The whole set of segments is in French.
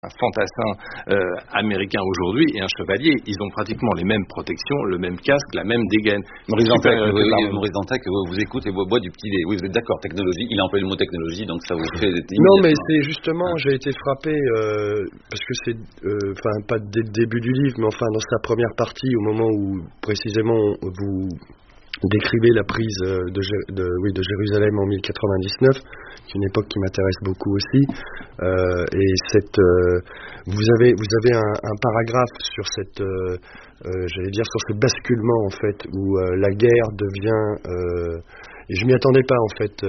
fantassin américain aujourd'hui et un chevalier, ils ont pratiquement les mêmes protections, le même casque, la même dégaine. Maurice Dantec vous écoute et boit du petit lait. Oui, vous êtes d'accord, technologie, il a employé le mot technologie, donc ça vous fait... Non, mais c'est justement, j'ai été frappé, parce que c'est, pas dès le début du livre, mais enfin dans sa première partie, au moment où précisément vous décrivez la prise de Jérusalem en 1099, qui est une époque qui m'intéresse beaucoup aussi, et vous avez un paragraphe sur cette, sur ce basculement en fait, où la guerre devient, et je m'y attendais pas en fait,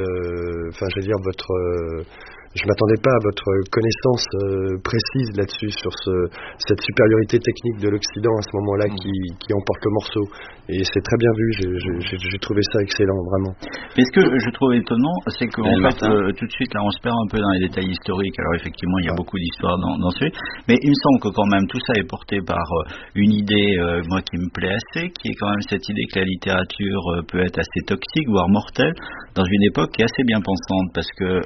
je m'attendais pas à votre connaissance précise là-dessus, sur cette supériorité technique de l'Occident à ce moment-là qui emporte le morceau. Et c'est très bien vu, j'ai trouvé ça excellent, vraiment. Mais ce que je trouve étonnant, c'est qu'en fait, tout de suite, là, on se perd un peu dans les détails historiques. Alors effectivement, il y a beaucoup d'histoires dans ce livre, mais il me semble que quand même tout ça est porté par une idée, moi, qui me plaît assez, qui est quand même cette idée que la littérature peut être assez toxique, voire mortelle, dans une époque qui est assez bien pensante, parce que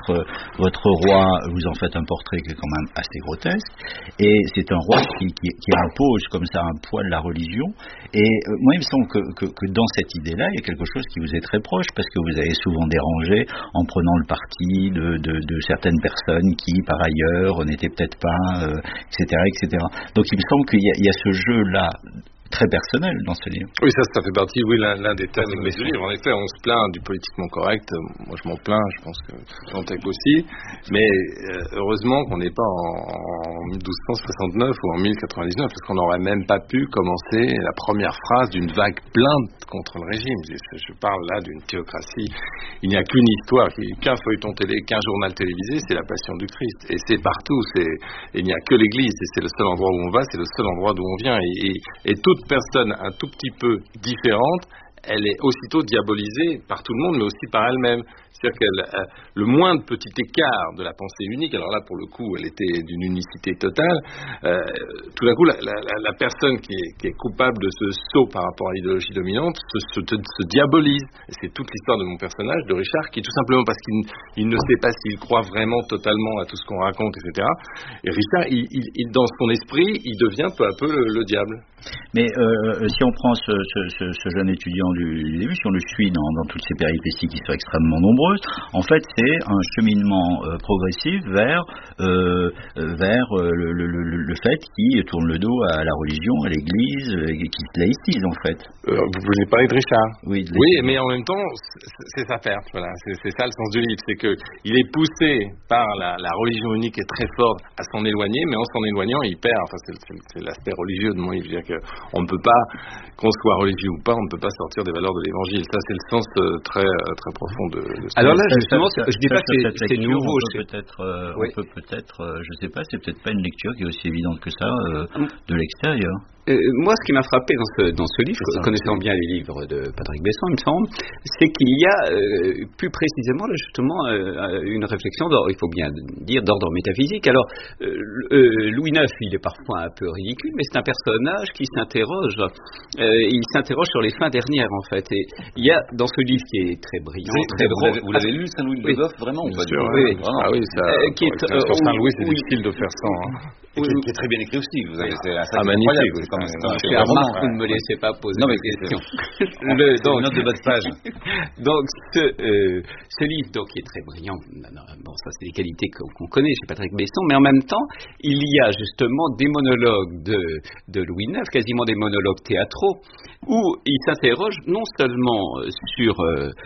votre roi, vous en faites un portrait qui est quand même assez grotesque, et c'est un roi qui impose comme ça un poids de la religion, et moi il me semble que dans cette idée-là, il y a quelque chose qui vous est très proche, parce que vous avez souvent dérangé en prenant le parti de certaines personnes qui, par ailleurs, n'étaient peut-être pas, etc. Donc il me semble qu'il y a ce jeu-là très personnel dans ce livre. Oui, ça fait partie, l'un des thèmes de ce livre. En effet, on se plaint du politiquement correct. Moi, je m'en plains, je pense que Dantec aussi. Mais heureusement qu'on n'est pas en 1269 ou en 1099, parce qu'on n'aurait même pas pu commencer la première phrase d'une vague plainte contre le régime. Je parle là d'une théocratie. Il n'y a qu'une histoire, qu'un feuilleton télé, qu'un journal télévisé, c'est la Passion du Christ. Et c'est partout. Il n'y a que l'Église. Et c'est le seul endroit où on va, c'est le seul endroit d'où on vient. Et toute personne un tout petit peu différente, elle est aussitôt diabolisée par tout le monde, mais aussi par elle-même. C'est-à-dire que le moindre petit écart de la pensée unique, alors là pour le coup elle était d'une unicité totale, tout d'un coup la personne qui est coupable de ce saut par rapport à l'idéologie dominante se diabolise. Et c'est toute l'histoire de mon personnage, de Richard, qui tout simplement parce qu'il ne sait pas s'il croit vraiment totalement à tout ce qu'on raconte, etc. Et Richard, dans son esprit, il devient peu à peu le diable. Mais si on prend ce jeune étudiant du début, si on le suit dans toutes ces péripéties qui sont extrêmement nombreuses, en fait c'est un cheminement progressif vers le fait qu'il tourne le dos à la religion, à l'église, et qui se laïcise en fait. Vous voulez parler de Richard? Oui, mais en même temps c'est sa perte, voilà. C'est ça le sens du livre, c'est qu'il est poussé par la religion unique et très forte à s'en éloigner, mais en s'en éloignant il perd, enfin c'est l'aspect religieux de mon livre, c'est-à-dire qu'on ne peut pas, qu'on soit religieux ou pas, on ne peut pas sortir des valeurs de l'évangile. Ça c'est le sens très très profond de ce Alors là, justement, je dis pas que c'est nouveau. On peut peut-être, je sais pas, c'est peut-être pas une lecture qui est aussi évidente que ça de l'extérieur. Moi, ce qui m'a frappé dans ce livre, connaissant bien les livres de Patrick Besson, il me semble, c'est qu'il y a plus précisément justement une réflexion, il faut bien dire, d'ordre métaphysique. Alors, Louis IX, il est parfois un peu ridicule, mais c'est un personnage qui s'interroge. Il s'interroge sur les fins dernières, en fait. Et il y a dans ce livre qui est très brillant, très drôle. Vous l'avez lu, Saint-Louis de Leboeuf, vraiment? Bien sûr, oui. Ah oui, sur Saint-Louis, c'est difficile de faire sans. Qui est très bien écrit aussi. Vous avez, c'est magnifique. C'est remarque, vous ne me laissez pas poser des questions. Donc, note de bas de page. Donc, ce livre, donc, qui est très brillant. Bon, ça, c'est des qualités qu'on connaît chez Patrick Besson, mais en même temps, il y a justement des monologues de Louis IX, quasiment des monologues théâtraux, où il s'interroge non seulement sur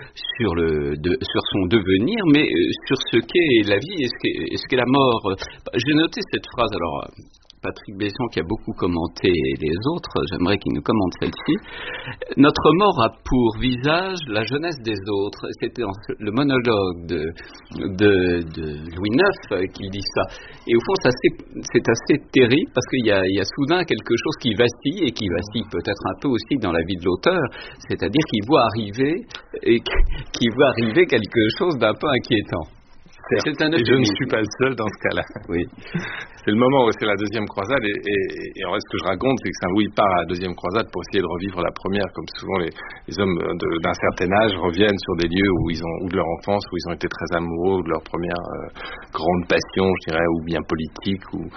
son devenir, mais sur ce qu'est la vie et ce qu'est la mort. J'ai noté cette phrase, alors Patrick Besson qui a beaucoup commenté les autres, j'aimerais qu'il nous commente celle-ci. Notre mort a pour visage la jeunesse des autres. C'était le monologue de Louis IX qui dit ça. Et au fond, c'est assez terrible parce qu'il y a soudain quelque chose qui vacille et qui vacille peut-être un peu aussi dans la vie de l'auteur. C'est-à-dire qu'il voit arriver quelque chose d'un peu inquiétant. C'est un et je ne suis pas le seul dans ce cas-là. Oui. C'est le moment où c'est la deuxième croisade et en fait ce que je raconte c'est que Saint-Louis part à la deuxième croisade pour essayer de revivre la première, comme souvent les hommes d'un certain âge reviennent sur des lieux ou de leur enfance où ils ont été très amoureux, ou de leur première grande passion, je dirais, ou bien politique ou